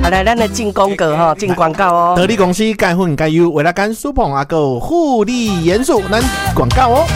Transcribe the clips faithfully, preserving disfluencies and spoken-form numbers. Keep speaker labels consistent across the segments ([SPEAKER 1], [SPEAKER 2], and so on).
[SPEAKER 1] 好来，咱来进广告哈，进广告哦。
[SPEAKER 2] 得力公司钙粉钙优，为了干舒捧啊个护理元素，咱广告哦。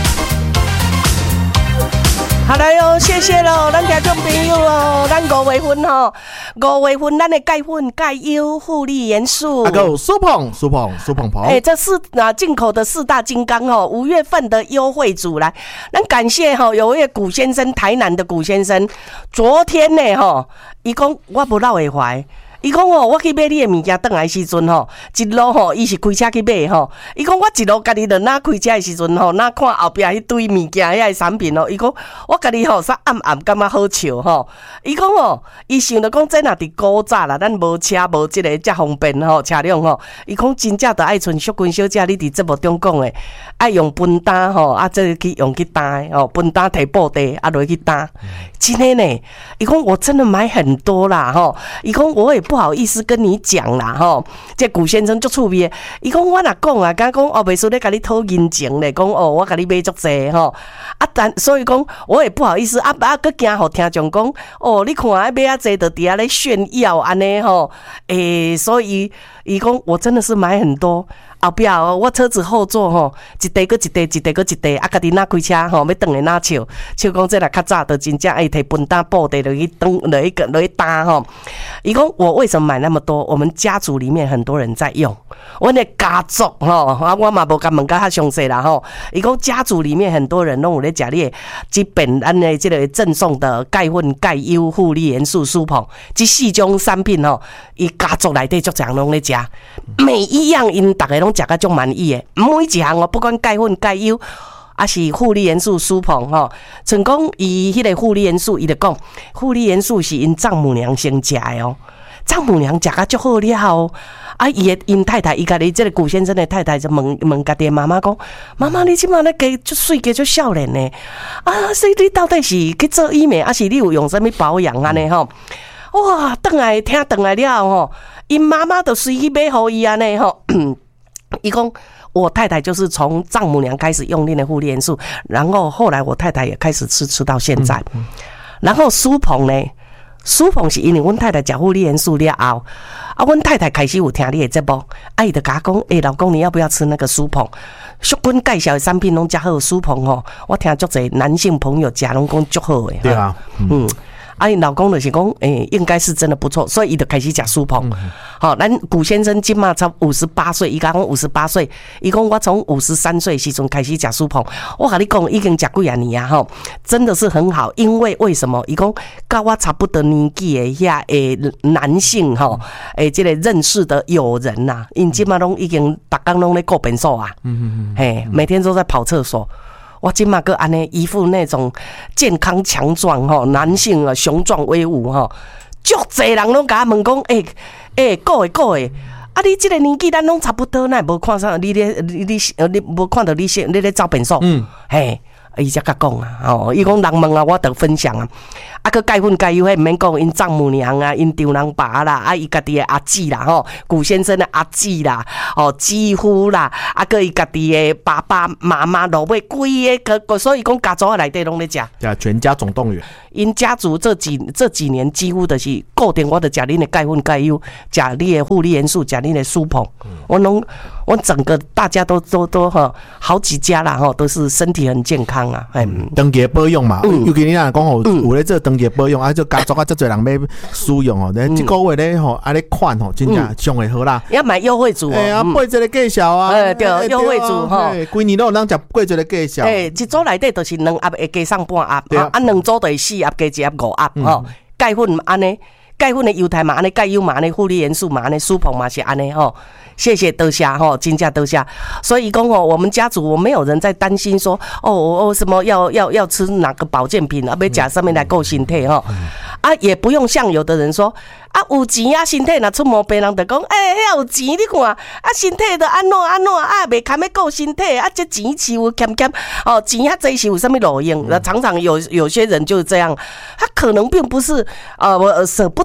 [SPEAKER 1] 好来哟，谢谢喽，咱听众朋友哦，咱五月份吼，五月份咱的钙粉、钙优、护理元素，
[SPEAKER 2] 啊个舒捧、舒捧、舒捧捧，
[SPEAKER 1] 哎，这四啊进口的四大金刚哦，五月份的优惠组来，咱感谢哈，有位古先生，台南的古先生，昨天呢哈，伊讲我不老会怀。伊讲吼，我去买你的物件，转来时阵吼，一路吼，伊是开车去买吼。伊讲我一路家己就哪开车的时阵吼，哪看后壁迄堆物件遐个产品吼。伊讲我家己吼，煞暗暗感觉好笑吼。伊讲吼，伊想着讲这若伫古早啦，咱无车无即个遮方便吼车辆吼。伊讲真正着爱像淑君小姐你伫节目中讲的，爱用分担吼，啊，这去用去担吼，分担摕布袋啊落去担。今天呢，伊讲我真的买很多啦吼。伊讲我也不好意思跟你讲啦吼，这古先生足趣味的，伊讲我若讲啊，敢讲哦，袂输咧甲你讨人情咧，讲哦，我甲你买足济吼，啊，但所以讲我也不好意思啊，啊，佮惊互听众讲哦，你看啊买啊济，就伫遐咧炫耀安尼吼，诶、欸，所以伊讲我真的是买很多。后壁哦，我车子后座吼，一地搁一地，一地搁一地，啊，家己哪开车吼，要转来哪笑，笑讲这若较早，就真正爱摕分担布袋落去转，落去落去担吼。伊讲我为什么买那么多？我们家族里面很多人在用，我的家族吼，啊，我嘛无甲问甲较详细啦吼。伊讲家族里面很多人拢有咧食你即本咱的这个赠送的钙粉、钙优、护理元素舒捧，这四种产品吼，伊家族内底足侪人拢咧食，每一样因大家拢。食甲足满意的，每一项哦，不管钙粉、钙优，还是护理元素舒捧吼，成功伊迄个护理元素，伊就讲护理元素是因丈母娘先食的哦，丈母娘食甲足好了哦。啊，伊的因太太，伊家己这个古先生的太太就问问家己的妈妈讲：妈妈，你即马咧加足水加足少年呢？啊，所以你到底是去做医美，还是你有用啥物保养安尼吼？哇，转来听转来了吼，因妈妈就随去买互伊安尼吼。伊讲，我太太就是从丈母娘开始用练的护理元素，然后后来我太太也开始吃，吃到现在。嗯嗯、然后舒捧呢，舒捧是因为阮太太食护理元素了后，啊，阮太太开始有听你的节目，啊，伊就甲我讲，诶、欸，老公你要不要吃那个舒捧？淑君介绍的产品拢真好，舒捧吼，我听足侪男性朋友食拢讲足好的。
[SPEAKER 2] 对啊，嗯。嗯
[SPEAKER 1] 啊，因老公就是讲，诶、欸，应该是真的不错，所以伊就开始食舒捧。好、嗯，咱古先生今嘛才五十八岁，伊讲我五十八岁，伊讲我从五十三岁时阵开始食舒捧。我跟你讲，已经食几啊年啊，吼，真的是很好。因为为什么？伊讲跟我差不多年纪的遐诶男性吼，诶，这个认识的友人呐、啊，因今嘛拢已经逐工拢咧顾便所啊，嗯嗯嗯，嘿，每天都在跑厕所。我今嘛个安尼一副那种健康强壮吼，男性啊雄壮威武吼，足侪人拢甲我问讲，诶、欸、诶，顾、欸、诶顾诶，啊你这个年纪咱拢差不多，那无看上你咧你你你无看到你先你咧走便所，嗯，嘿。伊才甲讲啊，吼，伊讲人问啊，我得分享啊。啊，个钙粉钙优，迄毋免讲，因丈母娘啊，因丈人爸啦，啊，伊家己的阿姊啦，吼，古先生的阿姊啦，哦，几乎啦，啊，个伊家己的爸爸妈妈落尾规个个，所以讲家族内底拢咧食，
[SPEAKER 2] 对，全家总动员。
[SPEAKER 1] 因家族这几这几年几乎就是固定，我就食恁的钙粉钙优，食你的护理元素，食恁的舒捧，嗯、我拢我整个大家都都都哈，好几家啦哈，都是身体很健康啊，哎、嗯，
[SPEAKER 2] 长期保养嘛，嗯、尤其你若讲吼，有咧做长期保养，啊，就家族啊，遮侪人要使用哦，咧即个月咧吼，啊咧款吼，真正上会好啦。
[SPEAKER 1] 要买优惠组哦，
[SPEAKER 2] 哎啊，八折的介绍啊，
[SPEAKER 1] 哎对，优惠组哈，
[SPEAKER 2] 规年都有人食八折的介绍。
[SPEAKER 1] 哎，一组内底就是两盒会加上半盒，啊，两组就是四盒加一盒五盒吼，钙粉安尼。钙粉的优待嘛，安尼钙优嘛，安尼护理元素嘛，安尼舒捧嘛是安尼吼。谢谢多谢吼，真正多谢。所以讲哦，我们家族我没有人在担心说哦哦什么要要要吃哪个保健品啊，要食什么来顾身体吼。啊，也不用像有的人说啊，有钱啊，身体若出毛病，人就讲诶，遐、欸、有钱你看啊，身体就安怎安怎啊，袂堪要顾身体啊，这钱是有欠欠哦，钱遐济是有什么路用？常常有有些人就是这样，他可能并不是呃我舍不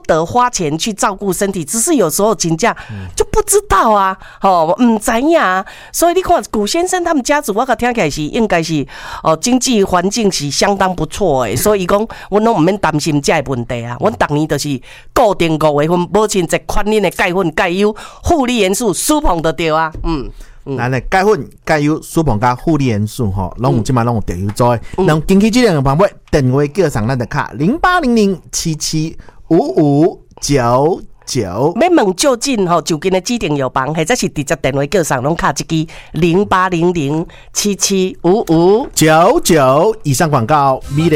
[SPEAKER 1] 得花钱去照顾身体，只是有时候真正就不知道啊，吼，唔知影啊。所以你看古先生他们家族，我甲听起来是应该是哦经济环境是相当不错诶，所以伊讲阮拢唔免担心这个问题啊。阮逐年就是固定五月份保证一款恁的钙粉、钙优、护理元素，舒碰就对啊，嗯。
[SPEAKER 2] 咱的钙粉、钙优、舒碰加护理元素吼，拢有即摆拢有特优做诶。那经起这两个方法，电话叫上咱的卡零八零零七七五五九九。要
[SPEAKER 1] 问就近吼，就近的指定药房，或者是直接电话叫上，拢卡一支零八零零七七五五
[SPEAKER 2] 九九。以上广告，米